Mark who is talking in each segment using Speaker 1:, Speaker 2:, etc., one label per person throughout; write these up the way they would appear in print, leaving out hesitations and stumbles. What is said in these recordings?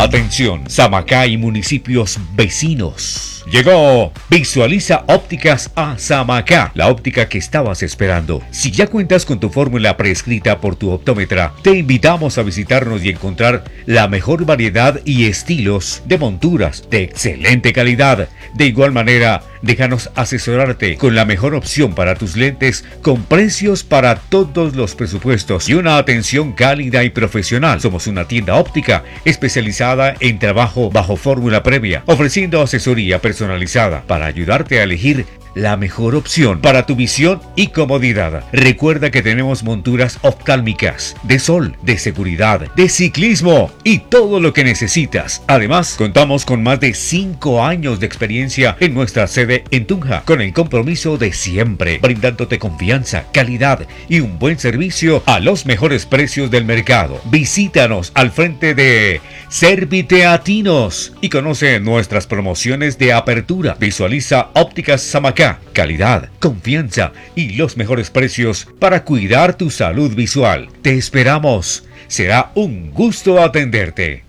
Speaker 1: Atención, Samacá y municipios vecinos. Llegó Visualiza Ópticas a Samacá, la óptica que estabas esperando. Si ya cuentas con tu fórmula prescrita por tu optómetra, te invitamos a visitarnos y encontrar la mejor variedad y estilos de monturas de excelente calidad. De igual manera, déjanos asesorarte con la mejor opción para tus lentes, con precios para todos los presupuestos y una atención cálida y profesional. Somos una tienda óptica especializada en trabajo bajo fórmula previa, ofreciendo asesoría personalizada para ayudarte a elegir la mejor opción para tu visión y comodidad. Recuerda que tenemos monturas oftálmicas, de sol, de seguridad, de ciclismo y todo lo que necesitas. Además, contamos con más de 5 años de experiencia en nuestra sede en Tunja, con el compromiso de siempre, brindándote confianza, calidad y un buen servicio a los mejores precios del mercado. Visítanos al frente de Serviteatinos y conoce nuestras promociones de apertura. Visualiza Ópticas Samacá. Calidad, confianza y los mejores precios para cuidar tu salud visual. Te esperamos. Será un gusto atenderte.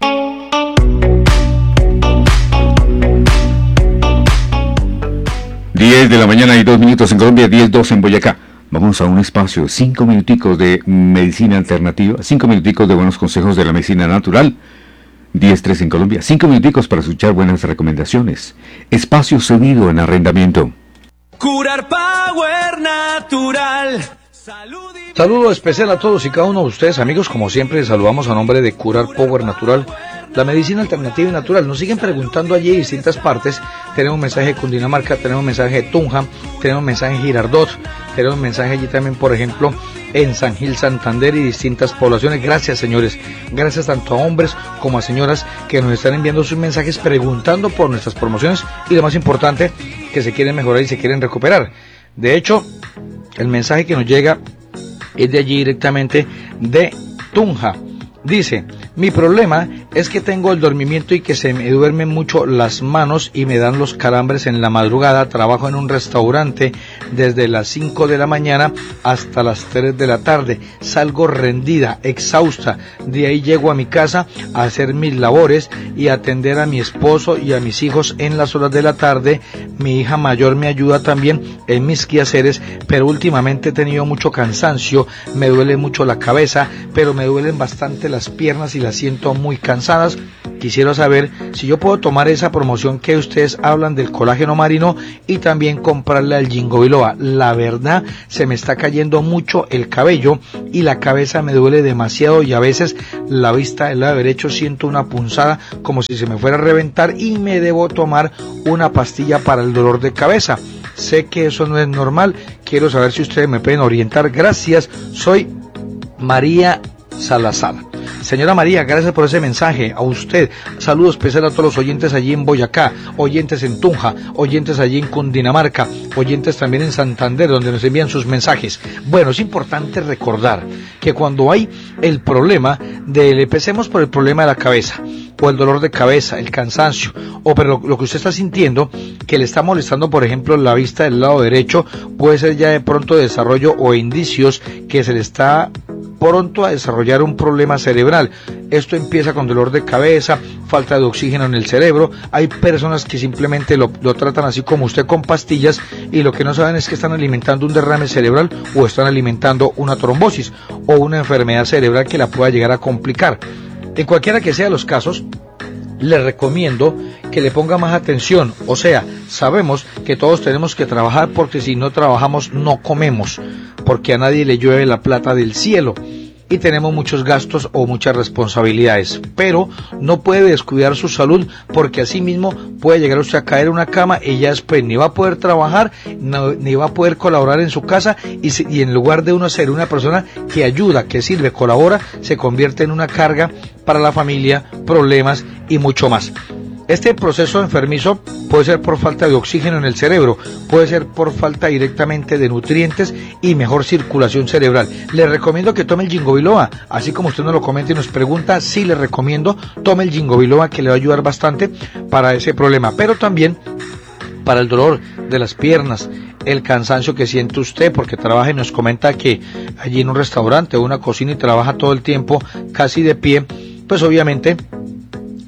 Speaker 2: Diez de la mañana y 2 minutos en Colombia, 10:02 en Boyacá. Vamos a un espacio, 5 minuticos de medicina alternativa, 5 minuticos de buenos consejos de la medicina natural. 10:03 en Colombia, 5 minuticos para escuchar buenas recomendaciones. Espacio cedido en arrendamiento.
Speaker 3: Curar Power Natural.
Speaker 4: Saludo especial a todos y cada uno de ustedes, amigos. Como siempre, les saludamos a nombre de Curar Power Natural, la medicina alternativa y natural. Nos siguen preguntando allí en distintas partes. Tenemos un mensaje de Cundinamarca, tenemos un mensaje de Tunja, tenemos un mensaje de Girardot, tenemos un mensaje allí también, por ejemplo, en San Gil, Santander y distintas poblaciones. Gracias, señores. Gracias tanto a hombres como a señoras que nos están enviando sus mensajes preguntando por nuestras promociones y lo más importante, que se quieren mejorar y se quieren recuperar. De hecho, el mensaje que nos llega es de allí directamente de Tunja. Dice: mi problema es que tengo el dormimiento y que se me duermen mucho las manos y me dan los calambres en la madrugada. Trabajo en un restaurante desde las 5 de la mañana hasta las 3 de la tarde. Salgo rendida, exhausta. De ahí llego a mi casa a hacer mis labores y a atender a mi esposo y a mis hijos en las horas de la tarde. Mi hija mayor me ayuda también en mis quehaceres, pero últimamente he tenido mucho cansancio. Me duele mucho la cabeza, pero me duelen bastante las piernas y las siento muy cansadas. Quisiera saber si yo puedo tomar esa promoción que ustedes hablan del colágeno marino y también comprarle al ginkgo biloba. La verdad, se me está cayendo mucho el cabello y la cabeza me duele demasiado y a veces la vista del lado derecho siento una punzada como si se me fuera a reventar y me debo tomar una pastilla para el dolor de cabeza. Sé que eso no es normal. Quiero saber si ustedes me pueden orientar. Gracias. Soy María Salazar. Señora María, gracias por ese mensaje. A usted, saludos especial a todos los oyentes allí en Boyacá, oyentes en Tunja, oyentes allí en Cundinamarca, oyentes también en Santander, donde nos envían sus mensajes. Bueno, es importante recordar que cuando hay el problema empecemos por el problema de la cabeza, o el dolor de cabeza, el cansancio, o pero lo que usted está sintiendo, que le está molestando, por ejemplo, la vista del lado derecho, puede ser ya de pronto desarrollo o indicios que se le está pronto a desarrollar un problema cerebral. Esto empieza con dolor de cabeza, falta de oxígeno en el cerebro. Hay personas que simplemente lo tratan así como usted, con pastillas, y lo que no saben es que están alimentando un derrame cerebral o están alimentando una trombosis o una enfermedad cerebral que la pueda llegar a complicar. En cualquiera que sea los casos, le recomiendo que le ponga más atención. O sea, sabemos que todos tenemos que trabajar, porque si no trabajamos no comemos, porque a nadie le llueve la plata del cielo y tenemos muchos gastos o muchas responsabilidades, pero no puede descuidar su salud, porque así mismo puede llegar usted a caer en una cama y ya después ni va a poder trabajar, ni va a poder colaborar en su casa, y en lugar de uno ser una persona que ayuda, que sirve, colabora, se convierte en una carga para la familia, problemas y mucho más. Este proceso enfermizo puede ser por falta de oxígeno en el cerebro, puede ser por falta directamente de nutrientes y mejor circulación cerebral. Le recomiendo que tome el ginkgo biloba, así como usted nos lo comenta y nos pregunta. Sí, le recomiendo, tome el ginkgo biloba, que le va a ayudar bastante para ese problema, pero también para el dolor de las piernas, el cansancio que siente usted porque trabaja y nos comenta que allí en un restaurante o una cocina y trabaja todo el tiempo casi de pie. Pues obviamente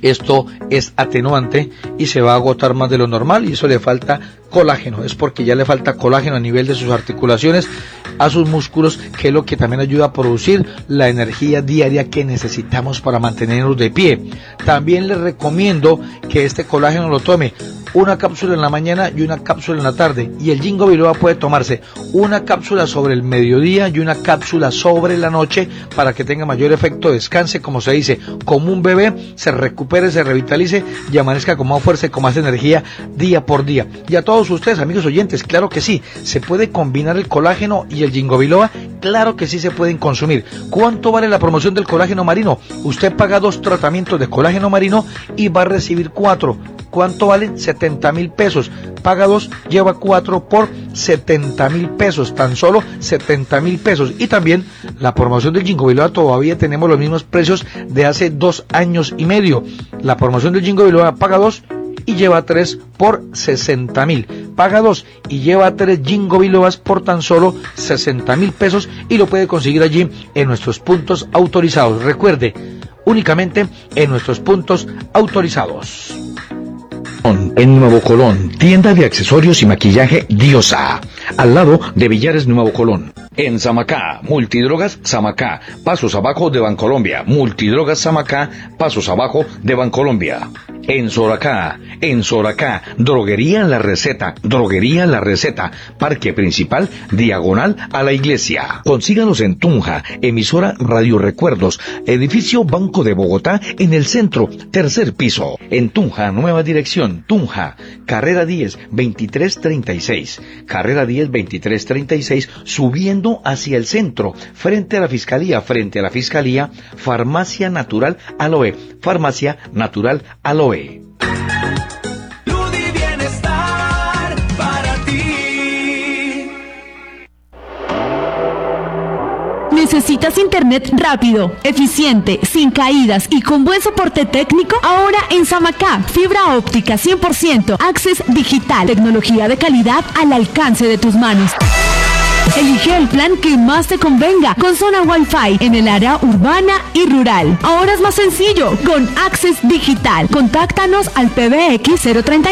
Speaker 4: esto es atenuante y se va a agotar más de lo normal, y eso le falta colágeno, es porque ya le falta colágeno a nivel de sus articulaciones, a sus músculos, que es lo que también ayuda a producir la energía diaria que necesitamos para mantenernos de pie. También les recomiendo que este colágeno lo tome una cápsula en la mañana y una cápsula en la tarde, y el Ginkgo biloba puede tomarse una cápsula sobre el mediodía y una cápsula sobre la noche para que tenga mayor efecto, descanse, como se dice, como un bebé, se recupere, se revitalice y amanezca con más fuerza y con más energía día por día. Y a todos ustedes, amigos oyentes, claro que sí, se puede combinar el colágeno y el Ginkgo biloba, claro que sí se pueden consumir. ¿Cuánto vale la promoción del colágeno marino? Usted paga 2 tratamientos de colágeno marino y va a recibir 4. ¿Cuánto valen? 70,000 pesos. Paga 2, lleva 4 por 70,000 pesos. Tan solo 70,000 pesos. Y también la promoción del Ginkgo biloba, todavía tenemos los mismos precios de hace 2 años y medio. La promoción del Ginkgo biloba, paga 2 y lleva 3 por 60,000. Paga 2 y lleva 3 Ginkgo bilobas por tan solo 60,000 pesos, y lo puede conseguir allí en nuestros puntos autorizados. Recuerde, únicamente en nuestros puntos autorizados. En Nuevo Colón, tienda de accesorios y maquillaje Diosa, al lado de Villares Nuevo Colón. En Samacá, Multidrogas Samacá, pasos abajo de Bancolombia. Multidrogas Samacá, pasos abajo de Bancolombia. En Soracá, Droguería La Receta, Parque Principal, diagonal a la iglesia. Consíganos en Tunja, emisora Radio Recuerdos, edificio Banco de Bogotá, en el centro, 3er piso. En Tunja, nueva dirección, Tunja, carrera 10, 2336. Carrera 10, 2336, subiendo hacia el centro, frente a la fiscalía, Farmacia Natural Aloe,
Speaker 3: Ludi Bienestar para ti.
Speaker 5: ¿Necesitas internet rápido, eficiente, sin caídas y con buen soporte técnico? Ahora en Samacá, fibra óptica 100%, Access Digital, tecnología de calidad al alcance de tus manos. Elige el plan que más te convenga, con zona Wi-Fi en el área urbana y rural. Ahora es más sencillo, con Access Digital. Contáctanos al PBX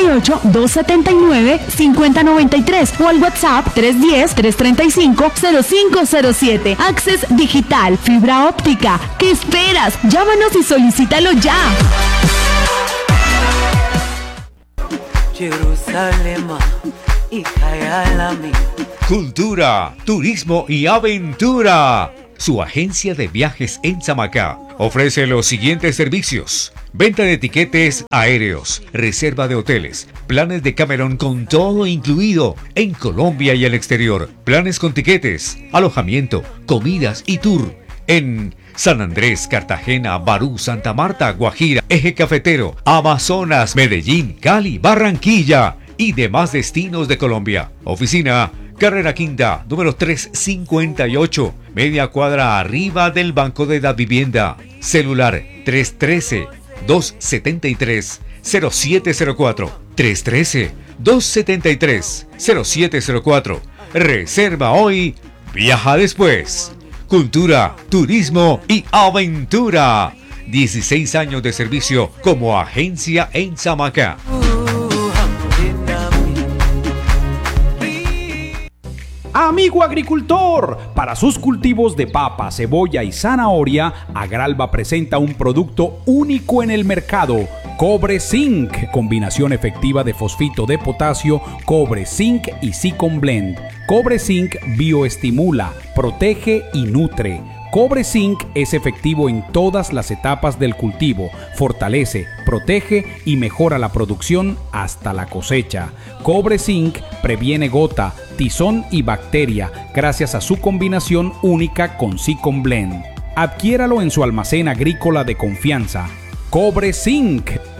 Speaker 5: 038-279-5093 o al WhatsApp 310-335-0507. Access Digital, fibra óptica. ¿Qué esperas? Llámanos y solicítalo ya.
Speaker 6: Jerusalén,
Speaker 1: Cultura, turismo y aventura. Su agencia de viajes en Samacá ofrece los siguientes servicios: venta de tiquetes aéreos, reserva de hoteles, planes de Camerón con todo incluido en Colombia y el exterior, planes con tiquetes, alojamiento, comidas y tour en San Andrés, Cartagena, Barú, Santa Marta, Guajira, Eje Cafetero, Amazonas, Medellín, Cali, Barranquilla y demás destinos de Colombia. Oficina Carrera Quinta, número 358, media cuadra arriba del Banco de la Vivienda. Celular 313-273-0704. 313-273-0704. Reserva hoy, viaja después. Cultura, turismo y aventura. 16 años de servicio como agencia en Samacá.
Speaker 7: Amigo agricultor, para sus cultivos de papa, cebolla y zanahoria, Agralba presenta un producto único en el mercado: Cobre Zinc, combinación efectiva de fosfito de potasio, cobre, zinc y Zicon Blend. Cobre Zinc bioestimula, protege y nutre. Cobre Zinc es efectivo en todas las etapas del cultivo, fortalece, protege y mejora la producción hasta la cosecha. Cobre Zinc previene gota, tizón y bacteria gracias a su combinación única con Zicon Blend. Adquiéralo en su almacén agrícola de confianza. Cobre Zinc,